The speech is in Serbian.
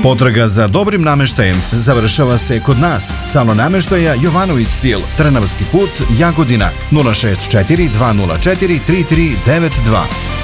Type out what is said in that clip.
Potraga za dobrim nameštajem završava se kod nas. Salon nameštaja Jovanović stil, Trnavski put, Jagodina, 064 204 3392.